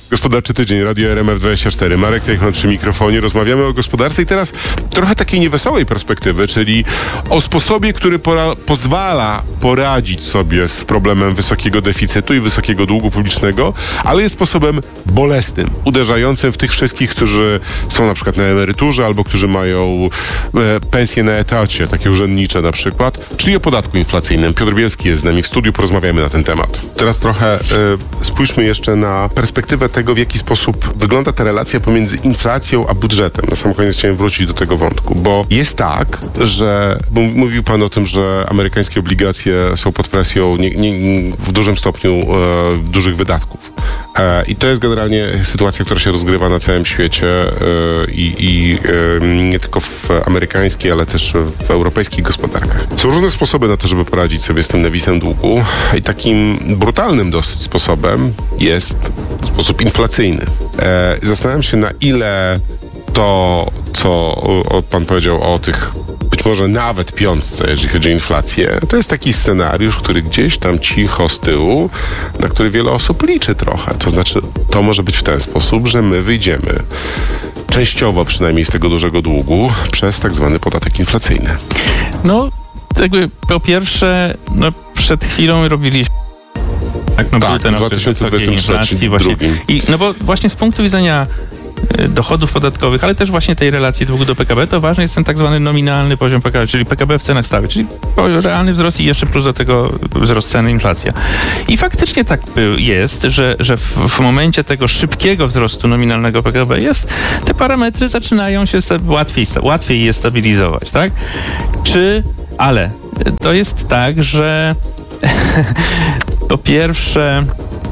Gospodarczy Tydzień, Radio RMF24. Marek Tejchman przy mikrofonie. Rozmawiamy o gospodarce i teraz trochę takiej niewesołej perspektywy, czyli o sposobie, który pozwala poradzić sobie z problemem wysokiego deficytu i wysokiego długu publicznego, ale jest sposobem bolesnym, uderzającym w tych wszystkich, którzy są na przykład na emeryturze albo którzy mają pensje na etacie, takie urzędnicze na przykład, czyli o podatku inflacyjnym. Piotr Bielski jest z nami w studiu, porozmawiamy na ten temat. Teraz trochę spójrzmy jeszcze na perspektywę tego, w jaki sposób wygląda ta relacja pomiędzy inflacją a budżetem. Na sam koniec chciałem wrócić do tego wątku, bo jest tak, że mówił pan o tym, że amerykańskie obligacje są pod presją w dużym stopniu dużych wydatków. I to jest generalnie sytuacja, która się rozgrywa na całym świecie i nie tylko w amerykańskiej, ale też w europejskich gospodarkach. Są różne sposoby na to, żeby poradzić sobie z tym nawisem długu i takim brutalnym dosyć sposobem jest sposób inflacyjny. Zastanawiam się, na ile to, co pan powiedział o tych być może nawet piątce, jeżeli chodzi o inflację, to jest taki scenariusz, który gdzieś tam cicho z tyłu, na który wiele osób liczy trochę. To znaczy, to może być w ten sposób, że my wyjdziemy częściowo przynajmniej z tego dużego długu przez tak zwany podatek inflacyjny. No, jakby po pierwsze, przed chwilą robiliśmy był ten okres wysokiej inflacji właśnie. I bo właśnie z punktu widzenia dochodów podatkowych, ale też właśnie tej relacji długu do PKB, to ważny jest ten tak zwany nominalny poziom PKB, czyli PKB w cenach stałych, czyli realny wzrost i jeszcze plus do tego wzrost ceny, inflacja. I faktycznie tak jest, że w momencie tego szybkiego wzrostu nominalnego PKB te parametry zaczynają się łatwiej je stabilizować, tak? Ale to jest tak, że po pierwsze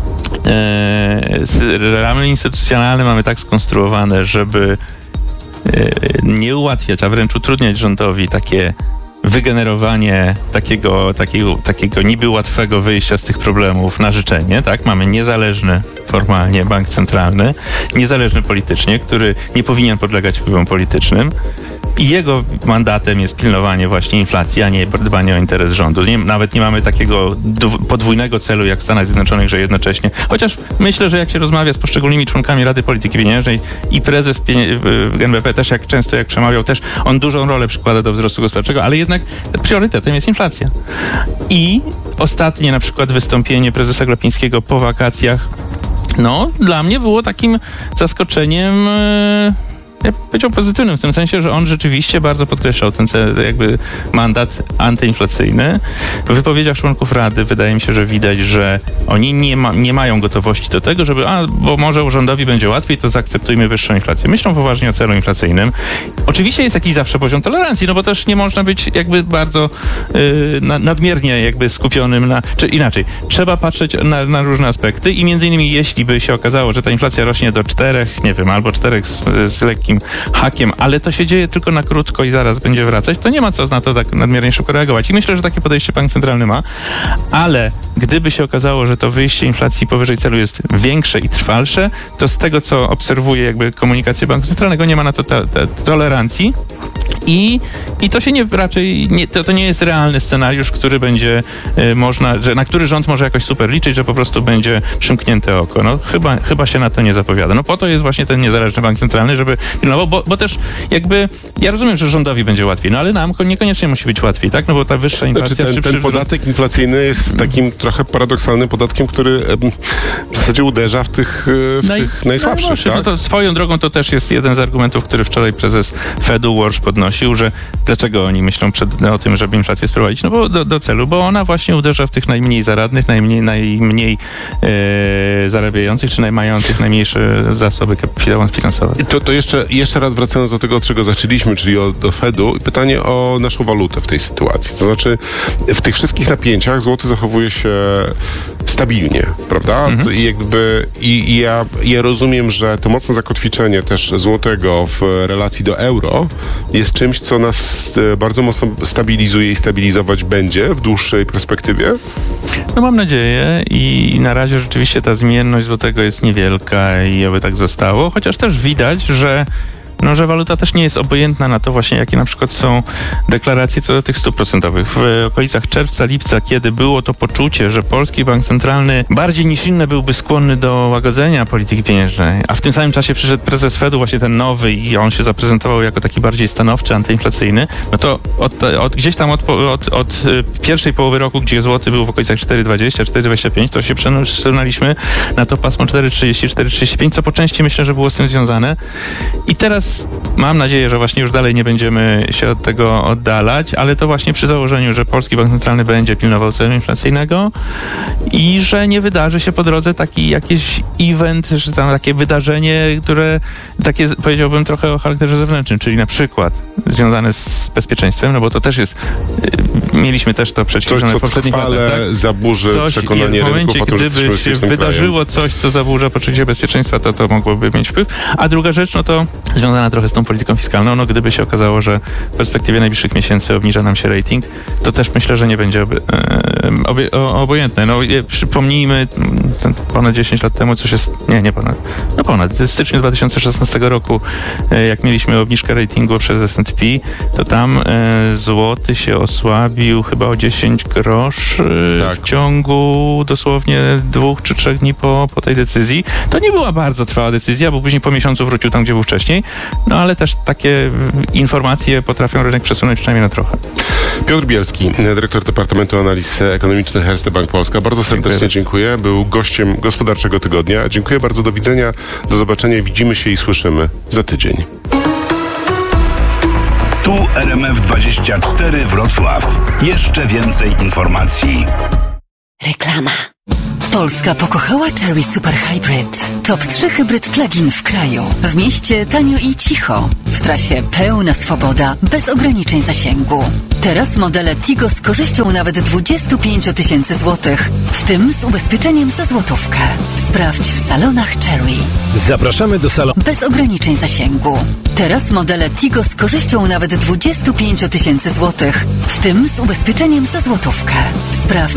ramy instytucjonalne mamy tak skonstruowane, żeby nie ułatwiać, a wręcz utrudniać rządowi takie wygenerowanie takiego niby łatwego wyjścia z tych problemów na życzenie, tak? Mamy niezależny formalnie bank centralny, niezależny politycznie, który nie powinien podlegać wpływom politycznym. I jego mandatem jest pilnowanie właśnie inflacji, a nie dbanie o interes rządu. Nawet nie mamy takiego podwójnego celu jak w Stanach Zjednoczonych, że jednocześnie... Chociaż myślę, że jak się rozmawia z poszczególnymi członkami Rady Polityki Pieniężnej i prezes NBP też jak przemawiał, też on dużą rolę przykłada do wzrostu gospodarczego, ale jednak priorytetem jest inflacja. I ostatnie na przykład wystąpienie prezesa Glapińskiego po wakacjach, dla mnie było takim zaskoczeniem... Ja powiedział pozytywnym, w tym sensie, że on rzeczywiście bardzo podkreślał ten jakby mandat antyinflacyjny. W wypowiedziach członków Rady wydaje mi się, że widać, że oni nie mają gotowości do tego, żeby bo może rządowi będzie łatwiej, to zaakceptujmy wyższą inflację. Myślą poważnie o celu inflacyjnym. Oczywiście jest jakiś zawsze poziom tolerancji, bo też nie można być jakby bardzo nadmiernie jakby skupionym czy inaczej. Trzeba patrzeć na różne aspekty i między innymi jeśli by się okazało, że ta inflacja rośnie do 4, nie wiem, albo 4 z lekkim hakiem, ale to się dzieje tylko na krótko i zaraz będzie wracać, to nie ma co na to tak nadmiernie szybko reagować. I myślę, że takie podejście bank centralny ma, ale gdyby się okazało, że to wyjście inflacji powyżej celu jest większe i trwalsze, to z tego, co obserwuję jakby komunikację banku centralnego, nie ma na to tolerancji i to się to nie jest realny scenariusz, który będzie na który rząd może jakoś super liczyć, że po prostu będzie przymknięte oko. Chyba się na to nie zapowiada. Po to jest właśnie ten niezależny bank centralny, żeby bo też jakby ja rozumiem, że rządowi będzie łatwiej, ale nam niekoniecznie musi być łatwiej, tak? Bo ta wyższa inflacja... Ten podatek inflacyjny jest takim trochę paradoksalnym podatkiem, który w zasadzie uderza w tych najsłabszych, tak? To swoją drogą to też jest jeden z argumentów, który wczoraj prezes Fedu Warsh podnosił, że dlaczego oni myślą o tym, żeby inflację sprowadzić? Bo do celu, bo ona właśnie uderza w tych najmniej zaradnych, najmniej zarabiających, czy mających najmniejsze zasoby finansowe. To jeszcze raz wracając do tego, od czego zaczęliśmy, czyli do Fedu, pytanie o naszą walutę w tej sytuacji. To znaczy, w tych wszystkich napięciach złoty zachowuje się stabilnie, prawda? Ja rozumiem, że to mocne zakotwiczenie też złotego w relacji do euro jest czymś, co nas bardzo mocno stabilizuje i stabilizować będzie w dłuższej perspektywie? Mam nadzieję i na razie rzeczywiście ta zmienność złotego jest niewielka i oby tak zostało, chociaż też widać, że no, że waluta też nie jest obojętna na to właśnie, jakie na przykład są deklaracje co do tych stóp procentowych. W okolicach czerwca, lipca, kiedy było to poczucie, że Polski Bank Centralny bardziej niż inne byłby skłonny do łagodzenia polityki pieniężnej, a w tym samym czasie przyszedł prezes Fedu, właśnie ten nowy, i on się zaprezentował jako taki bardziej stanowczy, antyinflacyjny, no to gdzieś tam od pierwszej połowy roku, gdzie złoty był w okolicach 4,20, 4,25, to się przesunęliśmy na to pasmo 4,30, 4,35, co po części myślę, że było z tym związane. I teraz mam nadzieję, że właśnie już dalej nie będziemy się od tego oddalać, ale to właśnie przy założeniu, że Polski Bank Centralny będzie pilnował celu inflacyjnego i że nie wydarzy się po drodze taki jakiś event, że tam takie wydarzenie, które takie, powiedziałbym, trochę o charakterze zewnętrznym, czyli na przykład związane z bezpieczeństwem, no bo to też jest, mieliśmy też to przeciwdziałane w poprzednich latach, tak? Zaburzy przekonanie rynków o tym, że gdyby się wydarzyło coś, co zaburza poczucie bezpieczeństwa, to mogłoby mieć wpływ. A druga rzecz, no to związana trochę z tą polityką fiskalną, no gdyby się okazało, że w perspektywie najbliższych miesięcy obniża nam się rating, to też myślę, że nie będzie obojętne. No przypomnijmy, ponad 10 lat temu coś jest, ponad. W styczniu 2016 roku, jak mieliśmy obniżkę ratingu przez S&P, to tam złoty się osłabił chyba o 10 groszy w ciągu dosłownie 2 czy 3 dni po tej decyzji. To nie była bardzo trwała decyzja, bo później po miesiącu wrócił tam, gdzie był wcześniej, no ale też takie informacje potrafią rynek przesunąć przynajmniej na trochę. Piotr Bielski, dyrektor Departamentu Analiz Ekonomicznych Erste Bank Polska. Bardzo serdecznie dziękuję. Był gościem Gospodarczego Tygodnia. Dziękuję bardzo. Do widzenia. Do zobaczenia. Widzimy się i słyszymy za tydzień. Tu RMF24 Wrocław. Jeszcze więcej informacji. Reklama. Polska pokochała Chery Super Hybrid. Top 3 hybryd plug-in w kraju. W mieście tanio i cicho. W trasie pełna swoboda, bez ograniczeń zasięgu. Teraz modele Tigo z korzyścią nawet 25 000 złotych, w tym z ubezpieczeniem za złotówkę. Sprawdź w salonach Chery. Zapraszamy do salonu. Bez ograniczeń zasięgu. Teraz modele Tigo z korzyścią nawet 25 000 złotych, w tym z ubezpieczeniem za złotówkę. Sprawdź